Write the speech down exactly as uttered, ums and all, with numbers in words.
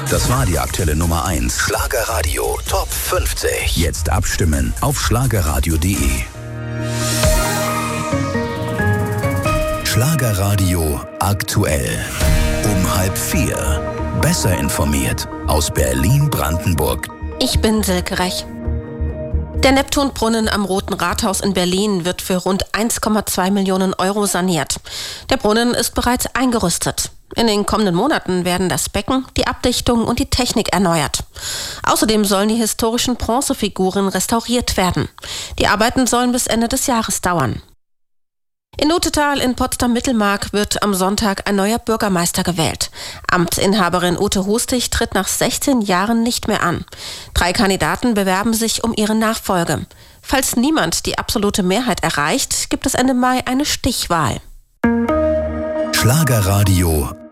Das war die aktuelle Nummer eins. Schlagerradio Top fünfzig. Jetzt abstimmen auf schlagerradio punkt de. Schlagerradio aktuell. Um halb vier. Besser informiert aus Berlin-Brandenburg. Ich bin Silke Rech. Der Neptunbrunnen am Roten Rathaus in Berlin wird für rund eins Komma zwei Millionen Euro saniert. Der Brunnen ist bereits eingerüstet. In den kommenden Monaten werden das Becken, die Abdichtung und die Technik erneuert. Außerdem sollen die historischen Bronzefiguren restauriert werden. Die Arbeiten sollen bis Ende des Jahres dauern. In Nothetal in Potsdam-Mittelmark wird am Sonntag ein neuer Bürgermeister gewählt. Amtsinhaberin Ute Hustig tritt nach sechzehn Jahren nicht mehr an. Drei Kandidaten bewerben sich um ihre Nachfolge. Falls niemand die absolute Mehrheit erreicht, gibt es Ende Mai eine Stichwahl. Schlagerradio